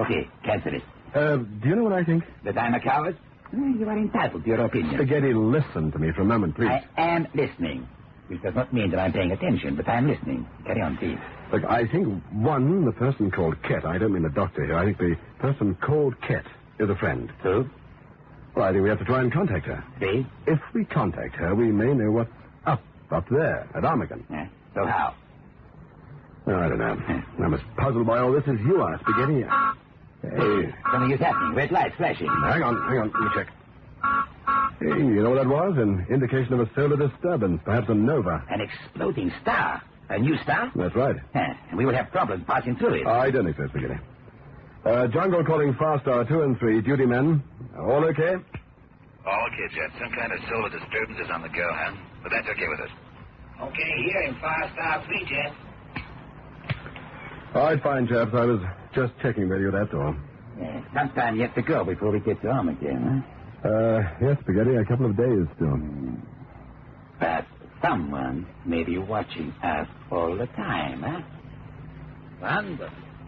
Okay, cancel it. Do you know what I think? That I'm a coward? You are entitled to your opinion. Spaghetti, listen to me for a moment, please. I am listening. Which does not mean that I'm paying attention, but I'm listening. Carry on, please. Look, I think, one, the person called Ket, I don't mean the doctor here, I think the person called Ket is a friend. So? Well, I think we have to try and contact her. See? If we contact her, we may know what's up there, at Armageddon. So how? Oh, I don't know. I'm as puzzled by all this as you are, Spaghetti. Hey. Something is happening. Red lights flashing. Hang on. Let me check. Hey, you know what that was? An indication of a solar disturbance, perhaps a nova. An exploding star. A new star? That's right. And we will have problems passing through it. I don't think so, Spaghetti. Jungle calling Far Star 2 and 3. Duty men. All okay? All okay, Jet. Some kind of solar disturbance is on the go, huh? But that's okay with us. Okay, here in 5 Star 3, Jet. All right, fine, chaps. I was just checking radio, that's all. Some time yet to go before we get to Armageddon, huh? Yes, Spaghetti, a couple of days still. But someone may be watching us all the time, huh? Wonderful.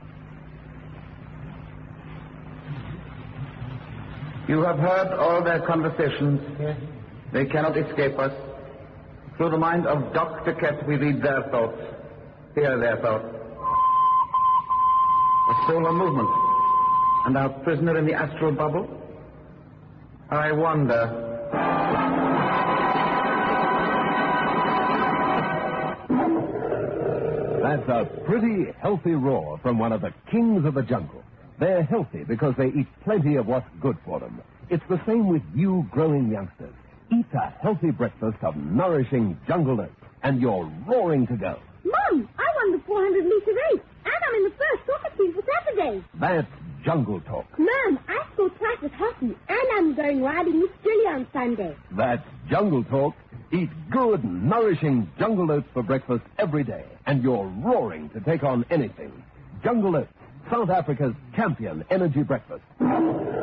You have heard all their conversations. Yes. They cannot escape us. Through the mind of Dr. Ket, we read their thoughts. Hear their thoughts. A solar movement. And our prisoner in the astral bubble? I wonder. That's a pretty healthy roar from one of the kings of the jungle. They're healthy because they eat plenty of what's good for them. It's the same with you growing youngsters. Eat a healthy breakfast of nourishing jungle oats, and you're roaring to go. Mom, I won the 400-meter race, and I'm in the first soccer team for Saturday. That's Jungle Talk. Mom, I scored twice at hockey, and I'm going riding with Julie on Sunday. That's Jungle Talk. Eat good, nourishing jungle oats for breakfast every day, and you're roaring to take on anything. Jungle Oats, South Africa's champion energy breakfast.